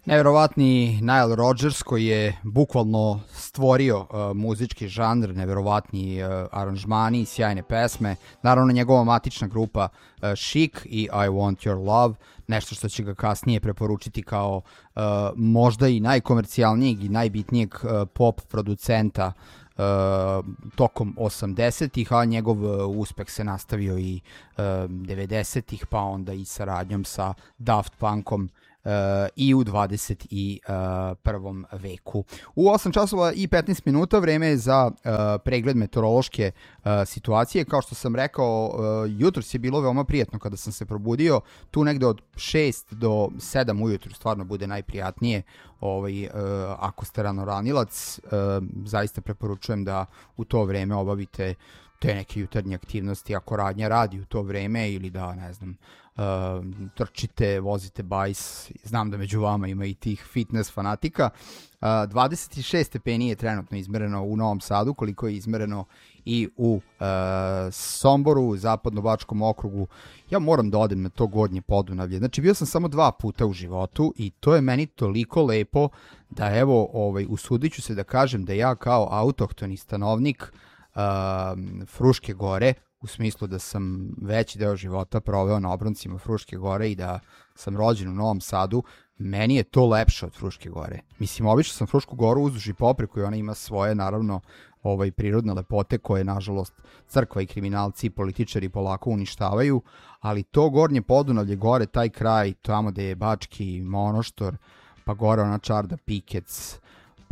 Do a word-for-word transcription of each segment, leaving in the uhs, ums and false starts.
Neverovatni Nile Rodgers koji je bukvalno stvorio uh, muzički žanr, neverovatni uh, aranžmani, sjajne pesme, naravno njegova matična grupa uh, Chic i I Want Your Love, nešto što će ga kasnije preporučiti kao uh, možda i najkomercijalnijeg i najbitnijeg uh, pop producenta Uh, tokom osamdesetih, a njegov uh, uspeh se nastavio i uh, devedesetih, pa onda i saradnjom sa Daft Punkom uh, i u dvadeset prvom veku. U osam časova i petnaest minuta vreme je za uh, pregled meteorološke uh, situacije. Kao što sam rekao, uh, jutros je bilo veoma prijatno kada sam se probudio, tu negde od šest do sedam ujutru stvarno bude najprijatnije. Ovaj, uh, ako ste ranoranilac, uh, zaista preporučujem da u to vreme obavite te neke jutarnje aktivnosti, ako radnja radi u to vreme, ili da, ne znam, uh, trčite, vozite bajs. Znam da među vama ima i tih fitness fanatika. Uh, dvadeset šest stepeni je trenutno izmereno u Novom Sadu, koliko je izmereno i u uh, Somboru, u Zapadno-Bačkom okrugu. Ja moram da odem na to Gornje Podunavlje. Znači, bio sam samo dva puta u životu i to je meni toliko lepo da, evo, ovaj, usudit ću se da kažem da ja kao autohtoni stanovnik uh, Fruške Gore, u smislu da sam veći deo života proveo na obroncima Fruške Gore i da sam rođen u Novom Sadu, meni je to lepše od Fruške Gore. Mislim, obično sam Frušku Goru uzduž i popreko i ona ima svoje, naravno, ovaj, prirodne lepote koje, nažalost, crkva i kriminalci i političari polako uništavaju, ali to Gornje Podunavlje, gore taj kraj, tamo gde je Bački Monoštor, pa gore ona Čarda Pikec,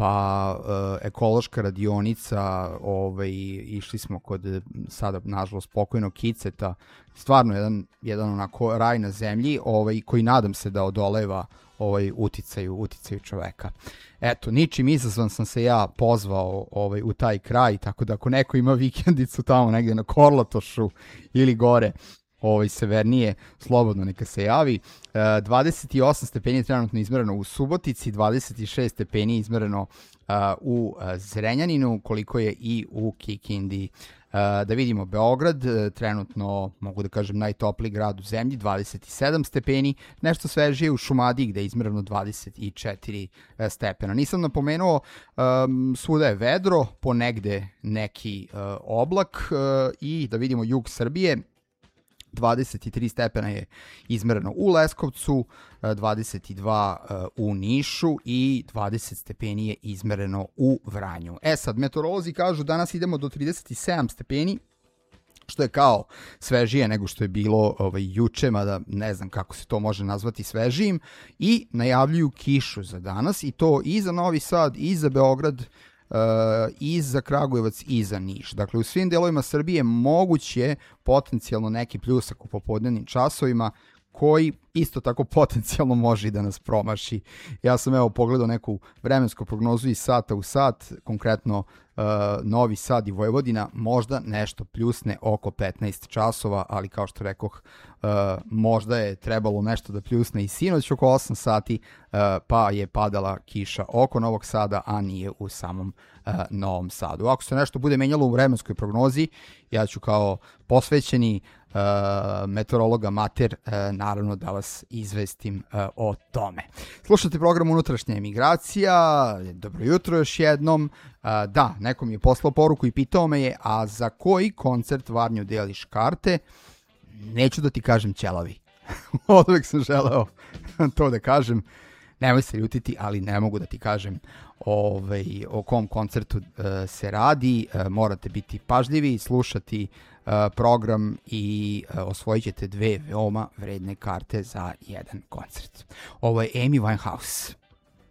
pa e, ekološka radionica, ovaj, išli smo kod sada, nažalost, pokojnog Kiceta, stvarno jedan, jedan onako raj na zemlji, ovaj, koji nadam se da odoleva ovaj, uticaju, uticaju čoveka. Eto, ničim izazvan sam se ja pozvao ovaj, u taj kraj, tako da ako neko ima vikendicu tamo negde na Korlatošu ili gore, ovaj, severnije, slobodno neka se javi. E, dvadeset osam stepeni je trenutno izmereno u Subotici, dvadeset šest stepeni izmereno uh, u uh, Zrenjaninu, koliko je i u Kikindi. Uh, da vidimo Beograd, uh, trenutno mogu da kažem najtopliji grad u zemlji, dvadeset sedam stepeni, nešto svežije u Šumadiji gde je izmereno dvadeset četiri uh, stepena. Nisam napomenuo, um, svuda je vedro, ponegde neki uh, oblak uh, i da vidimo jug Srbije, dvadeset tri stepena je izmereno u Leskovcu, dvadeset dva u Nišu i dvadeset stepeni je izmereno u Vranju. E sad, meteorolozi kažu danas idemo do trideset sedam stepeni, što je kao svežije nego što je bilo ovaj, juče, mada ne znam kako se to može nazvati svežijim, i najavljuju kišu za danas, i to i za Novi Sad, i za Beograd, Uh, i za Kragujevac i za Niš. Dakle, u svim delovima Srbije moguće potencijalno neki pljusak u popodnevnim časovima koji isto tako potencijalno može i da nas promaši. Ja sam evo pogledao neku vremensku prognozu iz sata u sat, konkretno uh, Novi Sad i Vojvodina, možda nešto pljusne oko petnaest časova, ali kao što rekoh, uh, možda je trebalo nešto da pljusne i sinoć oko osam sati, uh, pa je padala kiša oko Novog Sada, a nije u samom uh, Novom Sadu. Ako se nešto bude menjalo u vremenskoj prognozi, ja ću kao posvećeni Uh, meteorologa mater, uh, naravno da vas izvestim uh, o tome. Slušate program Unutrašnja emigracija, dobro jutro još jednom. Uh, da, neko mi je poslao poruku i pitao me je, a za koji koncert Varnju deliš karte? Neću da ti kažem ćelavi. Odvek sam želeo to da kažem. Nemoj se ljutiti, ali ne mogu da ti kažem ovaj, o kom koncertu uh, se radi. Uh, morate biti pažljivi i slušati uh, program i uh, osvojit ćete dve veoma vredne karte za jedan koncert. Ovo je Amy Winehouse.